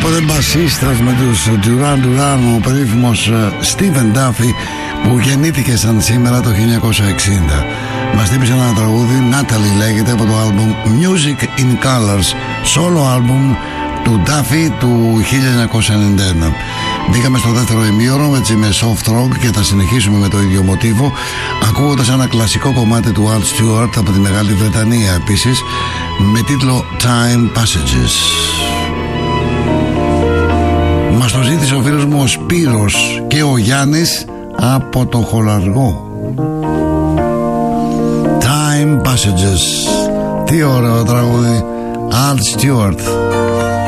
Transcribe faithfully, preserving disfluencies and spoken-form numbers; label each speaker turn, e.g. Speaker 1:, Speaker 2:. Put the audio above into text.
Speaker 1: Κάποτε μπασίστας με τους Duran Duran, ο περίφημος Stephen Duffy, που γεννήθηκε σαν σήμερα το χίλια εννιακόσια εξήντα. Μας τύπησε ένα τραγούδι, Natalie λέγεται, από το άλμπουμ Music in Colors, solo άλμπουμ του Duffy του χίλια εννιακόσια ενενήντα ένα. Μπήκαμε στο δεύτερο ημίωρο έτσι με soft rock και θα συνεχίσουμε με το ίδιο μοτίβο, ακούγοντας ένα κλασικό κομμάτι του Al Stewart από τη Μεγάλη Βρετανία επίσης, με τίτλο Time Passages. Μας το ζήτησε ο φίλος μου ο Σπύρος και ο Γιάννης από το Χολαργό. Time Passages. Τι ωραίο τραγούδι. Al Stewart.